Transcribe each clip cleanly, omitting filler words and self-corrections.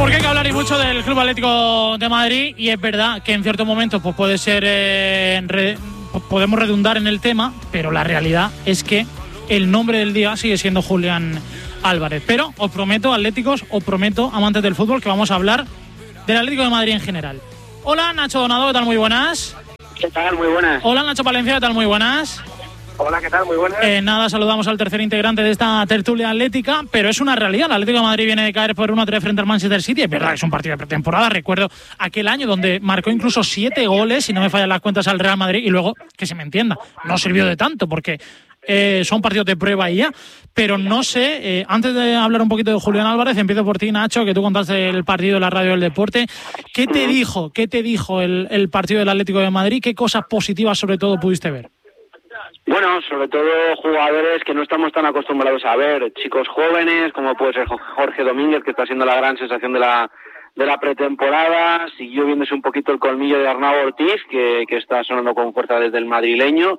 Porque hay que hablar y mucho del Club Atlético de Madrid, y es verdad que en ciertos momentos pues puede ser podemos redundar en el tema, pero la realidad es que el nombre del día sigue siendo Julián Álvarez. Pero os prometo, atléticos, os prometo, amantes del fútbol, que vamos a hablar del Atlético de Madrid en general. Hola, Nacho Donado, ¿qué tal? Muy buenas. ¿Qué tal? Muy buenas. Hola, Nacho Palencia, ¿qué tal? Muy buenas. Hola, ¿qué tal? Muy buenas. Nada, saludamos al tercer integrante de esta tertulia atlética, pero es una realidad. El Atlético de Madrid viene de caer por 1-3 frente al Manchester City. Es verdad que es un partido de pretemporada. Recuerdo aquel año donde marcó incluso 7 goles, si no me fallan las cuentas, al Real Madrid, y luego, que se me entienda, no sirvió de tanto porque son partidos de prueba y ya. Pero no sé, antes de hablar un poquito de Julián Álvarez, empiezo por ti, Nacho, que tú contaste el partido en la radio del deporte. ¿Qué te dijo el partido del Atlético de Madrid? ¿Qué cosas positivas sobre todo pudiste ver? Bueno, sobre todo jugadores que no estamos tan acostumbrados a ver, chicos jóvenes, como puede ser Jorge Domínguez, que está siendo la gran sensación de la pretemporada. Siguió viéndose un poquito el colmillo de Arnau Ortiz, que está sonando con fuerza desde el madrileño.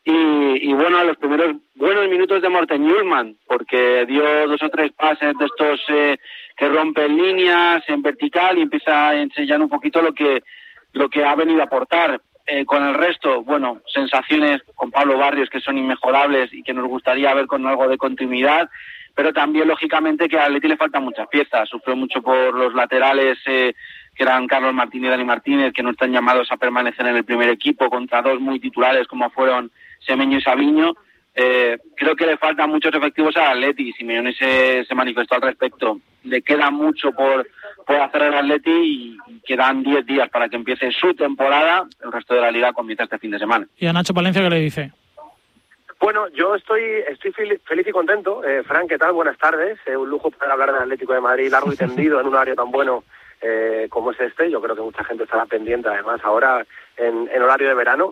Y bueno, a los primeros buenos minutos de Morten Hjulmand, porque dio 2 o 3 pases de estos que rompen líneas en vertical y empieza a enseñar un poquito lo que ha venido a aportar. Con el resto, bueno, sensaciones con Pablo Barrios que son inmejorables y que nos gustaría ver con algo de continuidad, pero también, lógicamente, que a Atleti le faltan muchas piezas. Sufrió mucho por los laterales, que eran Carlos Martín y Dani Martínez, que no están llamados a permanecer en el primer equipo, contra 2 muy titulares como fueron Semenyo y Savinho. Creo que le faltan muchos efectivos al Atleti. Simeone se manifestó al respecto. Le queda mucho por hacer el Atleti y quedan 10 días para que empiece su temporada. El resto de la liga comienza este fin de semana. ¿Y a Nacho Palencia qué le dice? Bueno, yo estoy feliz y contento. Fran, ¿qué tal? Buenas tardes. Un lujo poder hablar del Atlético de Madrid largo y tendido en un horario tan bueno como es este. Yo creo que mucha gente estará pendiente, además, ahora en horario de verano.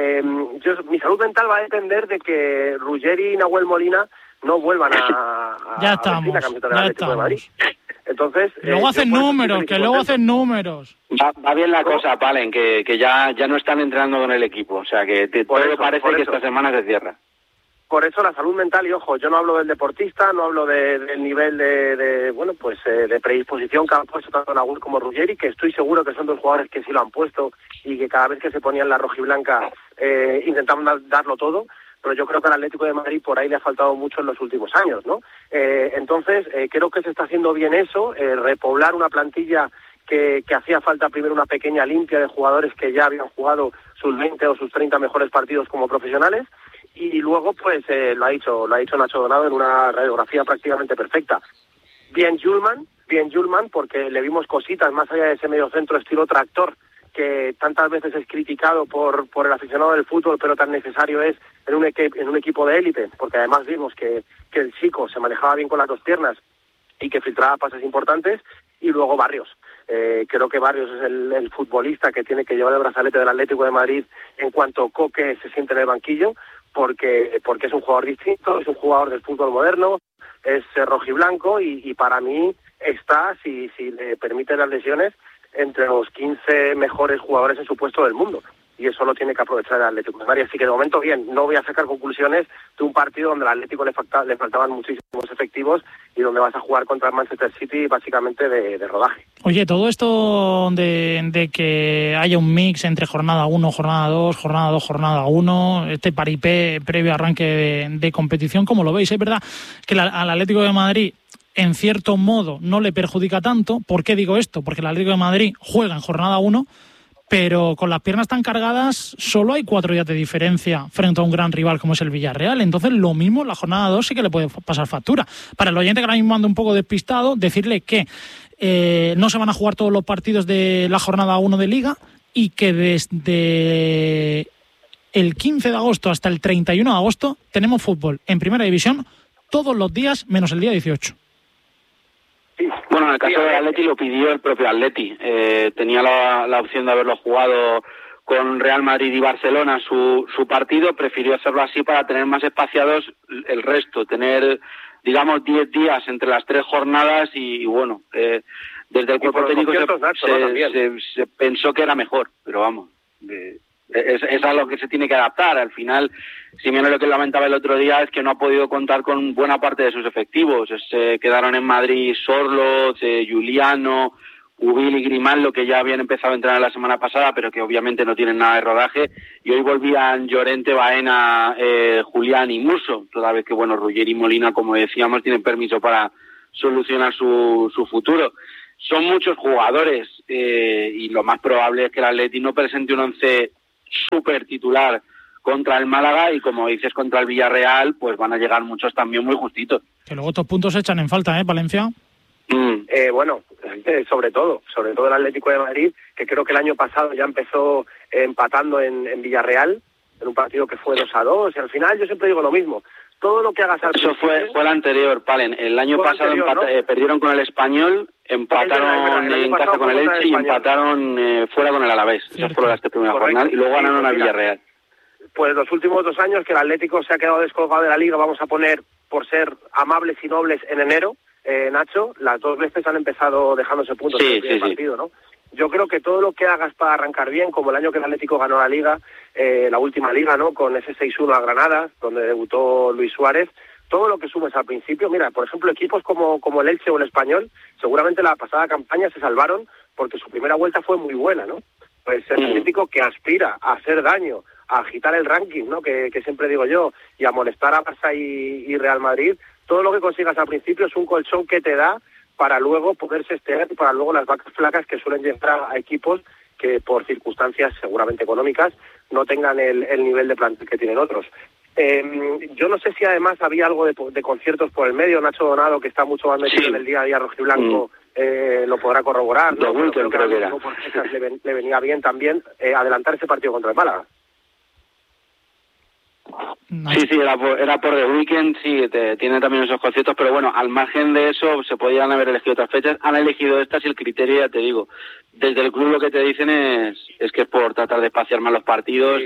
Mi salud mental va a depender de que Ruggeri y Nahuel Molina no vuelvan a ya estamos, vestir la camiseta del Atlético de Madrid. Entonces, luego hacen números, Va bien la cosa, Palen, que ya no están entrenando con el equipo. O sea, que parece que esta semana se cierra. Por eso la salud mental, y ojo, yo no hablo del deportista, no hablo del nivel de predisposición que han puesto tanto Nahuel como Ruggeri, que estoy seguro que son 2 jugadores que sí lo han puesto y que cada vez que se ponían la rojiblanca intentaban darlo todo. Pero yo creo que al Atlético de Madrid por ahí le ha faltado mucho en los últimos años, ¿no? Entonces, creo que se está haciendo bien eso, repoblar una plantilla que hacía falta primero una pequeña limpia de jugadores que ya habían jugado sus 20 o sus 30 mejores partidos como profesionales, y luego pues lo ha dicho Nacho Donado en una radiografía prácticamente perfecta. Bien Hjulmand, porque le vimos cositas más allá de ese mediocentro estilo tractor que tantas veces es criticado por el aficionado del fútbol, pero tan necesario es en un equipo de élite, porque además vimos que el chico se manejaba bien con las 2 piernas y que filtraba pases importantes. Y luego Barrios. Creo que Barrios es el futbolista que tiene que llevar el brazalete del Atlético de Madrid en cuanto Coque se siente en el banquillo, porque es un jugador distinto, es un jugador del fútbol moderno, es rojiblanco y para mí está, si le permiten las lesiones, entre los 15 mejores jugadores en su puesto del mundo. Y eso lo tiene que aprovechar el Atlético de Madrid. Así que de momento bien, no voy a sacar conclusiones de un partido donde al Atlético le faltaban muchísimos efectivos y donde vas a jugar contra el Manchester City básicamente de rodaje. Oye, todo esto de que haya un mix entre jornada 1, jornada 2, jornada 2, jornada 1, este paripé previo arranque de competición, ¿cómo lo veis? Es verdad que al Atlético de Madrid en cierto modo no le perjudica tanto. ¿Por qué digo esto? Porque el Atlético de Madrid juega en jornada 1, pero con las piernas tan cargadas solo hay 4 días de diferencia frente a un gran rival como es el Villarreal. Entonces lo mismo en la jornada 2 sí que le puede pasar factura. Para el oyente que ahora mismo anda un poco despistado, decirle que no se van a jugar todos los partidos de la jornada 1 de Liga y que desde el 15 de agosto hasta el 31 de agosto tenemos fútbol en Primera División todos los días menos el día 18. Bueno, en el caso del Atleti lo pidió el propio Atleti. Tenía la opción de haberlo jugado con Real Madrid y Barcelona su partido, prefirió hacerlo así para tener más espaciados el resto, tener, digamos, 10 días entre las 3 jornadas y bueno, desde el cuerpo técnico se pensó que era mejor, pero vamos, es a lo que se tiene que adaptar. Al final, Simeone lo que lamentaba el otro día es que no ha podido contar con buena parte de sus efectivos. Se quedaron en Madrid Sorloth, Giuliano, Ubil y Grimaldo, que ya habían empezado a entrenar la semana pasada, pero que obviamente no tienen nada de rodaje, y hoy volvían Llorente, Baena, Julián y Musso, toda vez que, bueno, Ruggeri y Molina, como decíamos, tienen permiso para solucionar su futuro. Son muchos jugadores, y lo más probable es que el Atleti no presente un once súper titular contra el Málaga, y como dices, contra el Villarreal, pues van a llegar muchos también muy justitos. Que luego estos puntos se echan en falta, Valencia. Bueno, sobre todo el Atlético de Madrid, que creo que el año pasado ya empezó empatando en Villarreal, en un partido que fue 2-2, y al final yo siempre digo lo mismo, todo lo que hagas al Eso fue el anterior, Palen. El año pasado anterior, ¿no? Perdieron con el Español, empataron en casa con el Elche y empataron fuera con el Alavés. Esas fueron las primeras jornadas, y luego ganaron al Villarreal. Pues los últimos 2 años que el Atlético se ha quedado descolgado de la Liga, vamos a poner, por ser amables y nobles, en enero, Nacho, las 2 veces han empezado dejándose puntos en el primer partido, ¿no? Yo creo que todo lo que hagas para arrancar bien, como el año que el Atlético ganó la Liga, la última Liga, ¿no?, con ese 6-1 a Granada, donde debutó Luis Suárez, todo lo que sumes al principio, mira, por ejemplo, equipos como el Elche o el Español, seguramente la pasada campaña se salvaron porque su primera vuelta fue muy buena, ¿no? Pues el Atlético, que aspira a hacer daño, a agitar el ranking, ¿no?, que siempre digo yo, y a molestar a Barça y Real Madrid, todo lo que consigas al principio es un colchón que te da para luego poderse estear y para luego las vacas flacas que suelen llegar a equipos que por circunstancias seguramente económicas no tengan el nivel de plantel que tienen otros. Yo no sé si además había algo de conciertos por el medio. Nacho Donado, que está mucho más metido en el día a día rojiblanco, lo podrá corroborar, ¿no? Creo que era. Por fechas le venía bien también adelantar ese partido contra el Málaga. Sí, era por The Weeknd, sí, tiene también esos conciertos, pero bueno, al margen de eso, se podían haber elegido otras fechas, han elegido estas, y el criterio, ya te digo, desde el club lo que te dicen es que es por tratar de espaciar más los partidos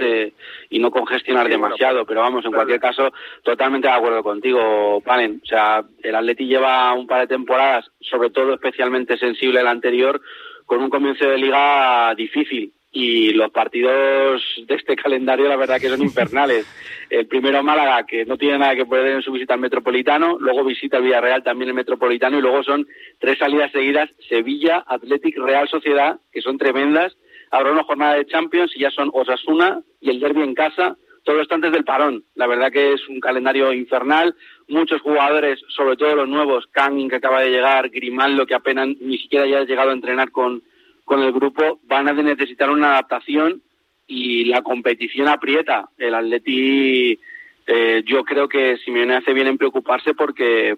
y no congestionar demasiado, pero vamos, en cualquier caso, totalmente de acuerdo contigo, Palen. O sea, el Atleti lleva un par de temporadas, sobre todo especialmente sensible el anterior, con un comienzo de liga difícil. Y los partidos de este calendario, la verdad que son infernales. El primero Málaga, que no tiene nada que perder en su visita al Metropolitano, luego visita el Villarreal, también el Metropolitano, y luego son 3 salidas seguidas: Sevilla, Athletic, Real Sociedad, que son tremendas. Habrá una jornada de Champions y ya son Osasuna y el derbi en casa, todo esto antes del parón. La verdad que es un calendario infernal. Muchos jugadores, sobre todo los nuevos, Kangin, que acaba de llegar, Grimaldo, que apenas ni siquiera ya ha llegado a entrenar con el grupo, van a necesitar una adaptación, y la competición aprieta. El Atleti, yo creo que Simeone hace bien en preocuparse, porque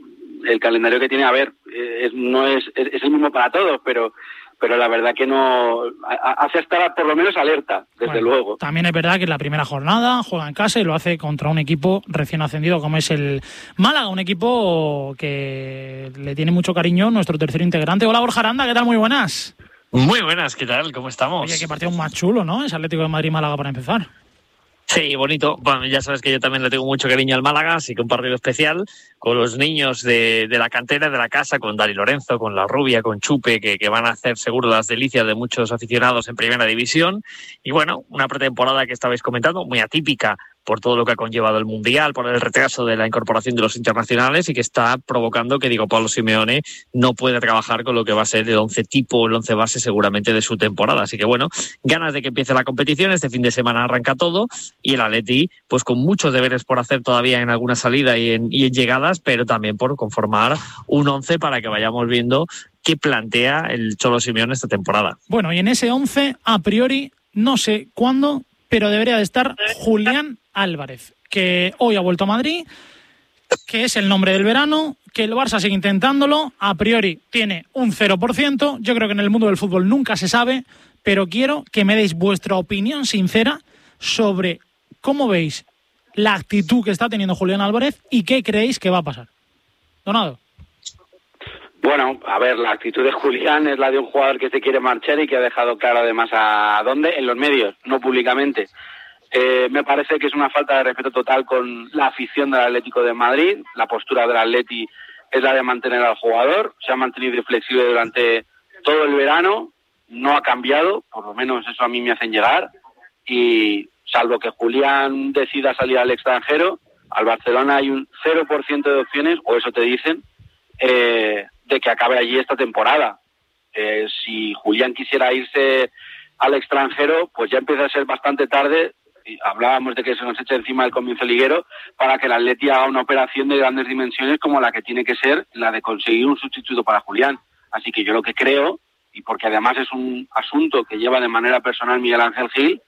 el calendario que tiene, a ver, no es el mismo para todos, pero la verdad que no hace estar por lo menos alerta, desde luego. También es verdad que en la primera jornada juega en casa y lo hace contra un equipo recién ascendido como es el Málaga, un equipo que le tiene mucho cariño nuestro tercer integrante. Hola, Borja Aranda, ¿qué tal? Muy buenas. Muy buenas, ¿qué tal? ¿Cómo estamos? Oye, qué partido más chulo, ¿no? Es Atlético de Madrid-Málaga para empezar. Sí, bonito. Bueno, ya sabes que yo también le tengo mucho cariño al Málaga, así que un partido especial con los niños de la cantera, de la casa, con Dani Lorenzo, con La Rubia, con Chupe, que van a hacer seguro las delicias de muchos aficionados en Primera División. Y bueno, una pretemporada que estabais comentando, muy atípica por todo lo que ha conllevado el Mundial, por el retraso de la incorporación de los internacionales, y que está provocando que Pablo Simeone no puede trabajar con lo que va a ser el 11 tipo, el 11 base seguramente de su temporada. Así que bueno, ganas de que empiece la competición. Este fin de semana arranca todo, y el Atleti pues con muchos deberes por hacer todavía en alguna salida y en llegadas, pero también por conformar un 11 para que vayamos viendo qué plantea el Cholo Simeone esta temporada. Bueno, y en ese 11, a priori, no sé cuándo, pero debería de estar Julián Álvarez, que hoy ha vuelto a Madrid, que es el nombre del verano, que el Barça sigue intentándolo, a priori tiene un 0%, yo creo que en el mundo del fútbol nunca se sabe, pero quiero que me deis vuestra opinión sincera sobre cómo veis la actitud que está teniendo Julián Álvarez y qué creéis que va a pasar. Donado. Bueno, a ver, la actitud de Julián es la de un jugador que se quiere marchar y que ha dejado claro además a dónde, en los medios, no públicamente. Me parece que es una falta de respeto total con la afición del Atlético de Madrid. La postura del Atleti es la de mantener al jugador, se ha mantenido inflexible durante todo el verano, no ha cambiado, por lo menos eso a mí me hacen llegar, y salvo que Julián decida salir al extranjero, al Barcelona hay un 0% de opciones, o eso te dicen, de que acabe allí esta temporada. Si Julián quisiera irse al extranjero, pues ya empieza a ser bastante tarde. Y hablábamos de que se nos echa encima el comienzo liguero para que el Atleti haga una operación de grandes dimensiones como la que tiene que ser la de conseguir un sustituto para Julián. Así que yo lo que creo, y porque además es un asunto que lleva de manera personal Miguel Ángel Gil,